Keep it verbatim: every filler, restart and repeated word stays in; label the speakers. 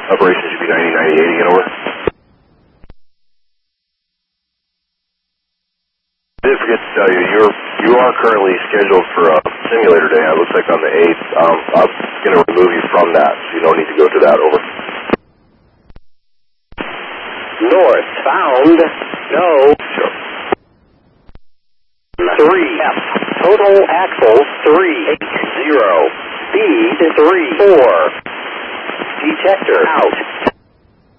Speaker 1: Operation should be ninety, ninety, eighty, and over. I did forget to tell you, you're, you are currently scheduled for a simulator day. It looks like on the eighth. Um, I'm going to remove you from that, so you don't need to go to that. Over.
Speaker 2: North, found, no.
Speaker 1: Sure.
Speaker 2: Three, F, total axle, three, eight, zero. Speed, three, four. Detector, out.